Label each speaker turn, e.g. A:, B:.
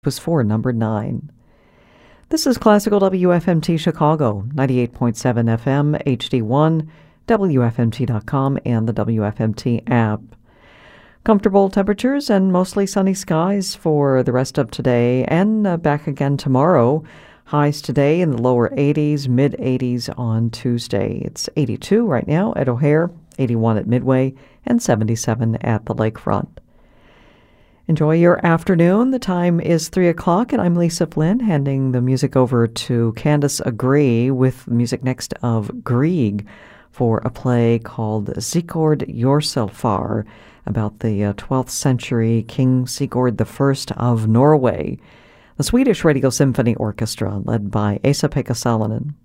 A: was for number 9. This is Classical WFMT Chicago, 98.7 FM, HD1, WFMT.com, and the WFMT app. Comfortable temperatures and mostly sunny skies for the rest of today and back again tomorrow. Highs today in the lower 80s, mid-80s on Tuesday. It's 82 right now at O'Hare, 81 at Midway, and 77 at the lakefront. Enjoy your afternoon. The time is 3 o'clock, and I'm Lisa Flynn, handing the music over to Candace Agree with music next of Grieg for a play called Sigurd Jorsalfar, about the 12th century King Sigurd I of Norway. The Swedish Radio Symphony Orchestra, led by Esa-Pekka Salonen.